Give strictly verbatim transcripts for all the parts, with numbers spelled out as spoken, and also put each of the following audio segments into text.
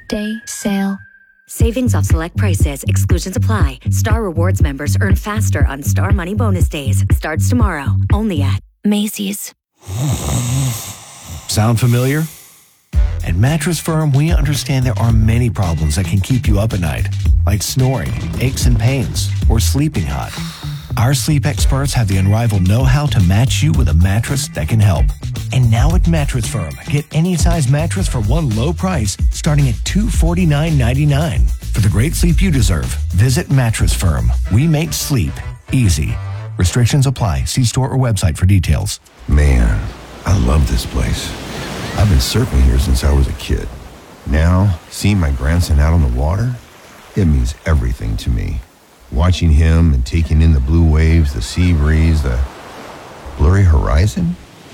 Day sale. Savings off select prices. Exclusions apply. Star Rewards members earn faster on Star Money Bonus Days. Starts tomorrow. Only at Macy's. Sound familiar? At Mattress Firm, we understand there are many problems that can keep you up at night, like snoring, aches and pains, or sleeping hot. Our sleep experts have the unrivaled know-how to match you with a mattress that can help. And now at Mattress Firm, get any size mattress for one low price starting at two hundred forty-nine ninety-nine. For the great sleep you deserve, visit Mattress Firm. We make sleep easy. Restrictions apply. See store or website for details. Man, I love this place. I've been surfing here since I was a kid. Now, seeing my grandson out on the water, it means everything to me. Watching him and taking in the blue waves, the sea breeze, the blurry horizon.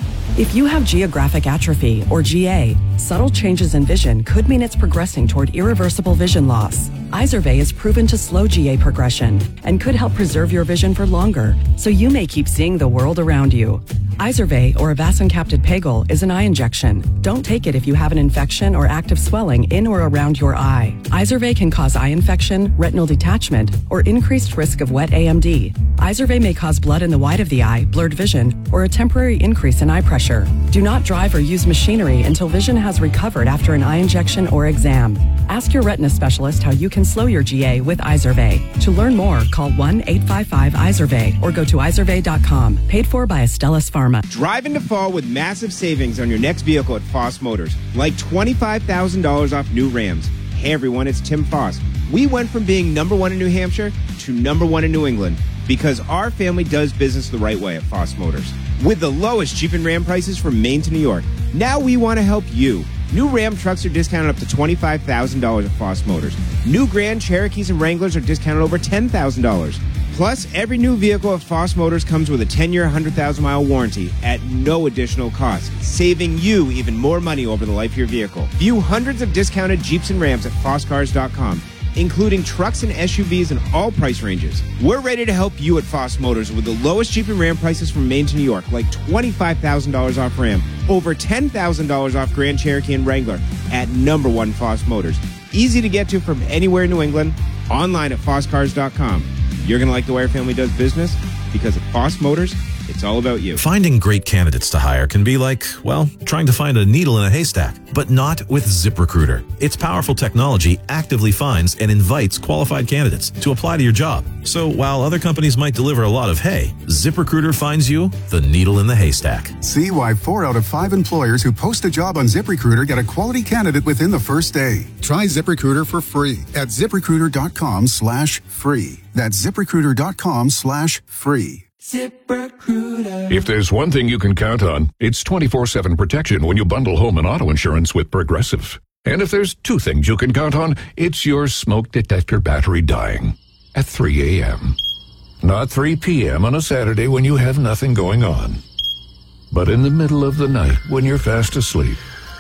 If you have geographic atrophy, or G A, subtle changes in vision could mean it's progressing toward irreversible vision loss. Izervay is proven to slow G A progression and could help preserve your vision for longer, so you may keep seeing the world around you. Izervay, or avacincaptad pegol, is an eye injection. Don't take it if you have an infection or active swelling in or around your eye. Izervay can cause eye infection, retinal detachment, or increased risk of wet A M D. Izervay may cause blood in the white of the eye, blurred vision, or a temporary increase in eye pressure. Do not drive or use machinery until vision has recovered after an eye injection or exam. Ask your retina specialist how you can slow your G A with Izervay. To learn more, call one eight five five Izervay or go to izervay dot com. Paid for by Astellas Pharma. Drive into fall with massive savings on your next vehicle at Foss Motors, like twenty-five thousand dollars off new Rams. Hey everyone, it's Tim Foss. We went from being number one in New Hampshire to number one in New England because our family does business the right way at Foss Motors. With the lowest Jeep and Ram prices from Maine to New York, now we want to help you. New Ram trucks are discounted up to twenty-five thousand dollars at Foss Motors. New Grand Cherokees and Wranglers are discounted over ten thousand dollars. Plus, every new vehicle at Foss Motors comes with a ten-year, one hundred thousand mile warranty at no additional cost, saving you even more money over the life of your vehicle. View hundreds of discounted Jeeps and Rams at foss cars dot com, including trucks and S U Vs in all price ranges. We're ready to help you at Foss Motors with the lowest Jeep and Ram prices from Maine to New York, like twenty-five thousand dollars off Ram, over ten thousand dollars off Grand Cherokee and Wrangler at number one Foss Motors. Easy to get to from anywhere in New England, online at foss cars dot com. You're going to like the way our family does business because at Foss Motors, it's all about you. Finding great candidates to hire can be like, well, trying to find a needle in a haystack, but not with ZipRecruiter. Its powerful technology actively finds and invites qualified candidates to apply to your job. So while other companies might deliver a lot of hay, ZipRecruiter finds you the needle in the haystack. See why four out of five employers who post a job on ZipRecruiter get a quality candidate within the first day. Try ZipRecruiter for free at ziprecruiter dot com slash free. That's ziprecruiter dot com slash free. ZipRecruiter. If there's one thing you can count on, it's twenty-four seven protection when you bundle home and auto insurance with Progressive. And if there's two things you can count on, it's your smoke detector battery dying at three a.m. Not three p.m. on a Saturday when you have nothing going on, but in the middle of the night when you're fast asleep.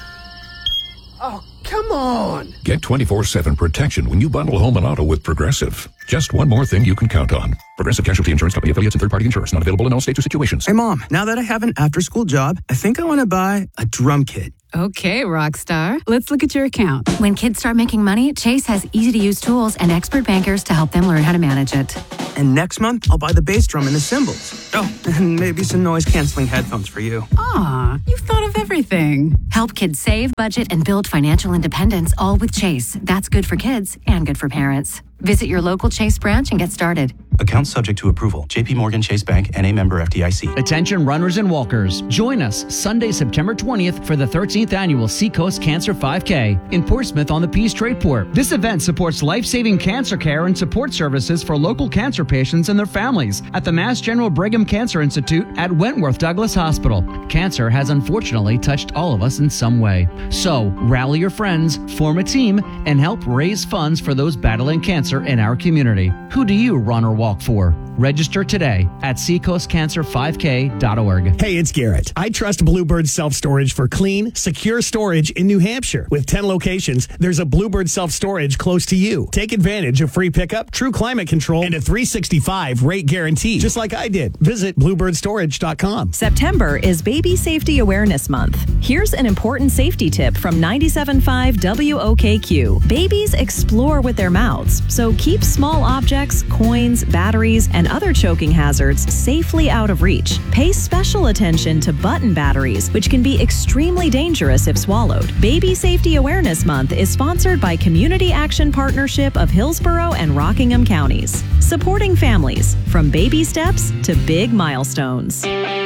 Oh, come on! Get twenty-four seven protection when you bundle home and auto with Progressive. Just one more thing you can count on. Progressive Casualty Insurance Company affiliates and third-party insurance not available in all states or situations. Hey, Mom, now that I have an after-school job, I think I want to buy a drum kit. Okay, Rockstar. Let's look at your account. When kids start making money, Chase has easy-to-use tools and expert bankers to help them learn how to manage it. And next month, I'll buy the bass drum and the cymbals. Oh, and maybe some noise-canceling headphones for you. Aw, you've thought of everything. Help kids save, budget, and build financial independence, all with Chase. That's good for kids and good for parents. Visit your local Chase branch and get started. Account subject to approval. J P Morgan Chase Bank and a member F D I C. Attention runners and walkers. Join us Sunday, September twentieth for the thirteenth annual Seacoast Cancer five K in Portsmouth on the Peace Tradeport. This event supports life-saving cancer care and support services for local cancer patients and their families at the Mass General Brigham Cancer Institute at Wentworth Douglas Hospital. Cancer has unfortunately touched all of us in some way. So rally your friends, form a team, and help raise funds for those battling cancer in our community. Who do you run or walk for? Register today at seacoast cancer five k dot org. Hey, it's Garrett. I trust Bluebird Self-Storage for clean, secure storage in New Hampshire. With ten locations, there's a Bluebird Self-Storage close to you. Take advantage of free pickup, true climate control, and a three sixty-five rate guarantee, just like I did. Visit bluebird storage dot com. September is Baby Safety Awareness Month. Here's an important safety tip from ninety-seven point five W O K Q. Babies explore with their mouths, so keep small objects, coins, batteries, and other choking hazards safely out of reach. Pay special attention to button batteries, which can be extremely dangerous if swallowed. Baby Safety Awareness Month is sponsored by Community Action Partnership of Hillsborough and Rockingham counties, supporting families from baby steps to big milestones.